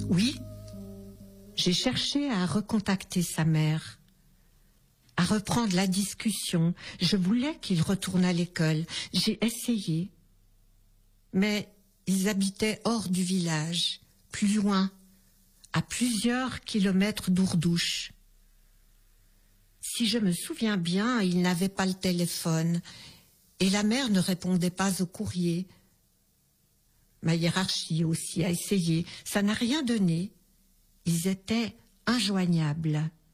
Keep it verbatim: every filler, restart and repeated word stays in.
Oui, j'ai cherché à recontacter sa mère, à reprendre la discussion. Je voulais qu'il retourne à l'école. J'ai essayé. Mais ils habitaient hors du village, plus loin, à plusieurs kilomètres d'Ourdouche. Si je me souviens bien, ils n'avaient pas le téléphone et la mère ne répondait pas au courrier. Ma hiérarchie aussi a essayé. Ça n'a rien donné. Ils étaient injoignables.